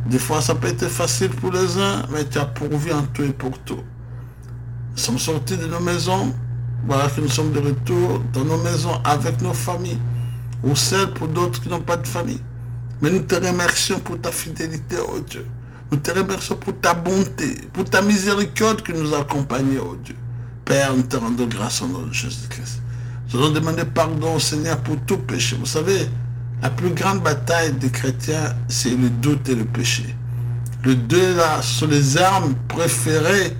Des fois, ça peut être facile pour les uns, mais tu as pourvu en tout et pour tout. Nous sommes sortis de nos maisons, voilà que nous sommes de retour dans nos maisons avec nos familles, ou celles pour d'autres qui n'ont pas de famille. Mais nous te remercions pour ta fidélité, oh Dieu. Nous te remercions pour ta bonté, pour ta miséricorde qui nous accompagne, oh Dieu. Père, nous te rendons grâce au nom de Jésus-Christ. Nous allons demander pardon au Seigneur pour tout péché. Vous savez, la plus grande bataille des chrétiens, c'est le doute et le péché. Les deux là sont les armes préférées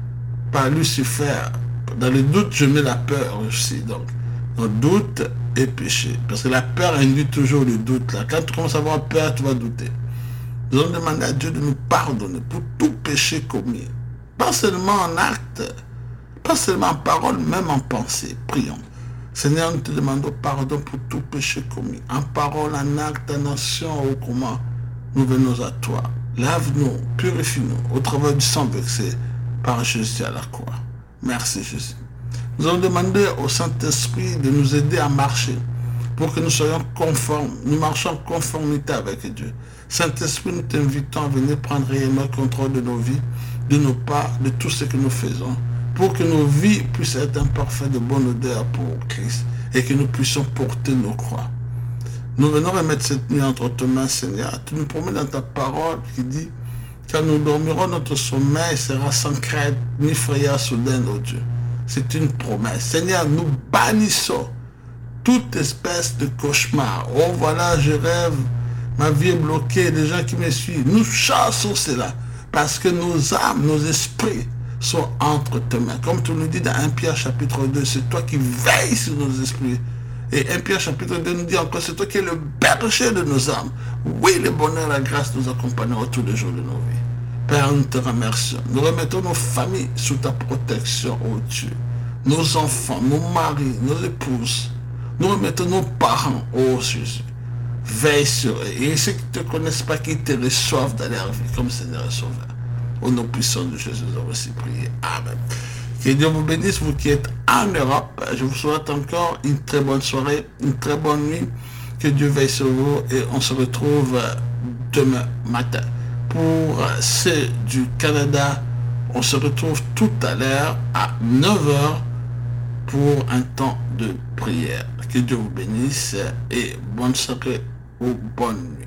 par Lucifer. Dans le doute, je mets la peur aussi. Donc, doute et péché. Parce que la peur induit toujours le doute. Là. Quand tu commences à avoir peur, tu vas douter. Nous allons demander à Dieu de nous pardonner pour tout péché commis. Pas seulement en acte, pas seulement en parole, même en pensée. Prions. Seigneur, nous te demandons pardon pour tout péché commis. En parole, en acte, en action, ou comment nous venons à toi. Lave-nous, purifie-nous au travers du sang versé par Jésus à la croix. Merci Jésus. Nous allons demander au Saint-Esprit de nous aider à marcher pour que nous soyons conformes, nous marchons en conformité avec Dieu. Saint-Esprit, nous t'invitons à venir prendre réellement le contrôle de nos vies, de nos pas, de tout ce que nous faisons, pour que nos vies puissent être un parfum de bonne odeur pour Christ et que nous puissions porter nos croix. Nous venons remettre cette nuit entre tes mains, Seigneur. Tu nous promets dans ta parole qui dit, quand nous dormirons, notre sommeil sera sans crainte ni frayeur soudaine, oh Dieu. C'est une promesse. Seigneur, nous bannissons toute espèce de cauchemar. Oh voilà, je rêve, ma vie est bloquée, les gens qui me suivent. Nous chassons cela parce que nos âmes, nos esprits sont entre tes mains. Comme tu nous dis dans 1 Pierre chapitre 2, c'est toi qui veilles sur nos esprits. Et 1 Pierre chapitre 2 nous dit encore, c'est toi qui es le berger de nos âmes. Oui, le bonheur et la grâce nous accompagneront tous les jours de nos vies. Père, nous te remercions. Nous remettons nos familles sous ta protection, oh Dieu. Nos enfants, nos maris, nos épouses. Nous remettons nos parents, oh Jésus. Veille sur eux. Et ceux qui ne te connaissent pas, qui te reçoivent dans leur vie comme Seigneur et Sauveur. Au nom puissant de Jésus, nous avons aussi prié. Amen. Que Dieu vous bénisse, vous qui êtes en Europe. Je vous souhaite encore une très bonne soirée, une très bonne nuit. Que Dieu veille sur vous et on se retrouve demain matin. Pour ceux du Canada, on se retrouve tout à l'heure à 9h pour un temps de prière. Que Dieu vous bénisse et bonne soirée ou bonne nuit.